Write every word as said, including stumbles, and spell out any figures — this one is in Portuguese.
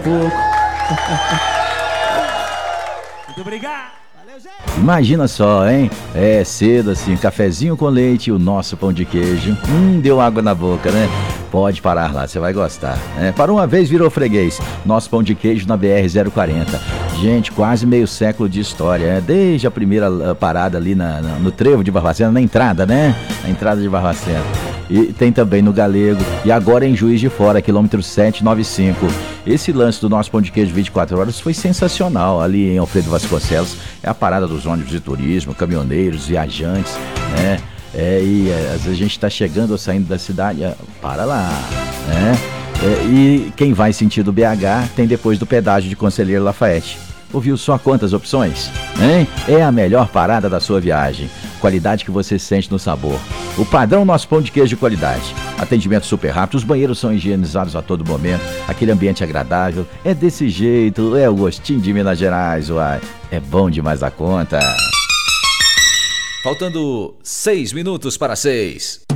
pouco. Muito obrigado. Imagina só, hein? É cedo assim, cafezinho com leite e o nosso pão de queijo. Hum, deu água na boca, né? Pode parar lá, você vai gostar. É, para uma vez virou freguês. Nosso pão de queijo na B R zero quarenta. Gente, quase meio século de história, né? Desde a primeira uh, parada ali na, na, no trevo de Barbacena, na entrada, né? Na entrada de Barbacena. E tem também no Galego e agora em Juiz de Fora, quilômetro setecentos e noventa e cinco. Esse lance do nosso pão de queijo vinte e quatro horas foi sensacional. Ali em Alfredo Vasconcelos é a parada dos ônibus de turismo, caminhoneiros, viajantes, né? É, e é, às vezes a gente está chegando ou saindo da cidade, é, para lá, né? É, e quem vai sentido B H tem depois do pedágio de Conselheiro Lafayette. Ouviu só quantas opções? Hein? É a melhor parada da sua viagem. Qualidade que você sente no sabor. O padrão nosso pão de queijo de qualidade. Atendimento super rápido, os banheiros são higienizados a todo momento, aquele ambiente agradável. É desse jeito, é o gostinho de Minas Gerais, uai. É bom demais a conta. Faltando seis minutos para seis.